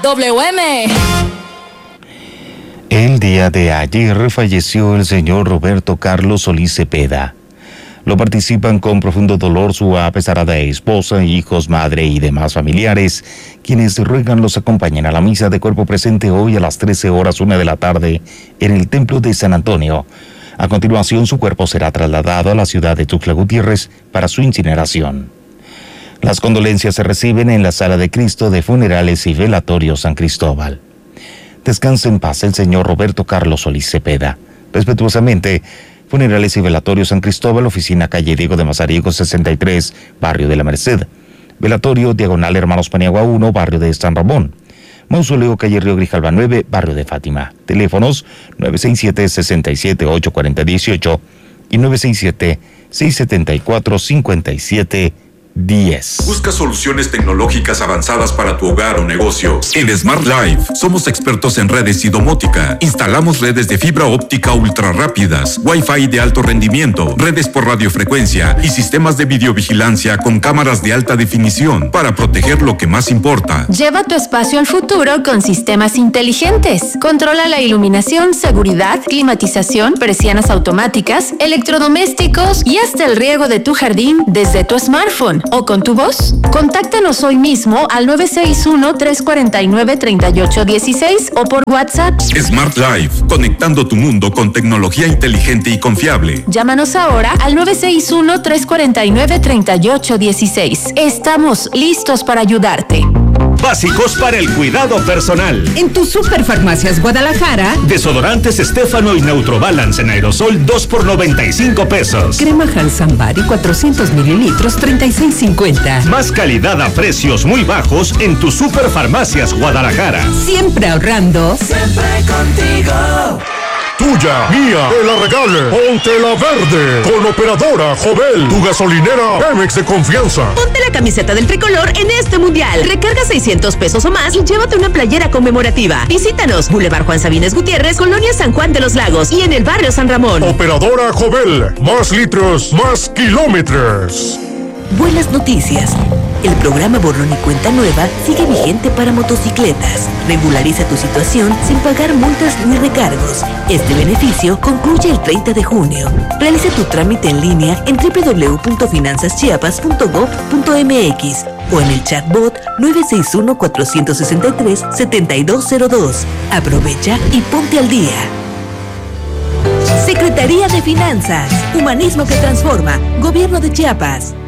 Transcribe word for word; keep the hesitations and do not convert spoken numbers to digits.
W M. El día de ayer falleció el señor Roberto Carlos Solís Cepeda. Lo participan con profundo dolor su apesarada esposa, hijos, madre y demás familiares, quienes ruegan los acompañen a la misa de cuerpo presente hoy a las trece horas una de la tarde en el Templo de San Antonio. A continuación, su cuerpo será trasladado a la ciudad de Tuxtla Gutiérrez para su incineración. Las condolencias se reciben en la Sala de Cristo de Funerales y Velatorio San Cristóbal. Descanse en paz el señor Roberto Carlos Solís Cepeda. Respetuosamente, Funerales y Velatorio San Cristóbal, oficina calle Diego de Mazariegos sesenta y tres, barrio de la Merced. Velatorio, diagonal Hermanos Paniagua uno, barrio de San Ramón. Mausoleo, calle Río Grijalva nueve, barrio de Fátima. Teléfonos nueve seis siete, seis siete ocho cuatro cero uno ocho y nueve seis siete, seis siete cuatro, cinco siete diez. Busca soluciones tecnológicas avanzadas para tu hogar o negocio. En Smart Life somos expertos en redes y domótica. Instalamos redes de fibra óptica ultra rápidas, Wi-Fi de alto rendimiento, redes por radiofrecuencia y sistemas de videovigilancia con cámaras de alta definición para proteger lo que más importa. Lleva tu espacio al futuro con sistemas inteligentes. Controla la iluminación, seguridad, climatización, persianas automáticas, electrodomésticos y hasta el riego de tu jardín desde tu smartphone o con tu voz. Contáctanos hoy mismo al nueve seis uno, tres cuatro nueve, tres ocho uno seis o por WhatsApp. Smart Life, conectando tu mundo con tecnología inteligente y confiable. Llámanos ahora al nueve seis uno, tres cuatro nueve, tres ocho uno seis. Estamos listos para ayudarte. Básicos para el cuidado personal. En tu Superfarmacias Guadalajara, desodorantes Estéfano y Neutrobalance en aerosol dos por noventa y cinco pesos. Crema Halsambari cuatrocientos mililitros, treinta y seis cincuenta. Más calidad a precios muy bajos en tu Superfarmacias Guadalajara. Siempre ahorrando. Siempre contigo. Tuya, mía, te la regale, ponte la verde, con Operadora Jovel, tu gasolinera Pemex de confianza. Ponte la camiseta del tricolor en este mundial. Recarga seiscientos pesos o más y llévate una playera conmemorativa. Visítanos, Boulevard Juan Sabines Gutiérrez, Colonia San Juan de los Lagos y en el barrio San Ramón. Operadora Jovel, más litros, más kilómetros. Buenas noticias. El programa Borrón y Cuenta Nueva sigue vigente para motocicletas. Regulariza tu situación sin pagar multas ni recargos. Este beneficio concluye el treinta de junio. Realiza tu trámite en línea en doble u doble u doble u punto finanzas chiapas punto gob punto eme equis o en el chatbot nueve seis uno, cuatro seis tres, siete dos cero dos. Aprovecha y ponte al día. Secretaría de Finanzas. Humanismo que transforma. Gobierno de Chiapas.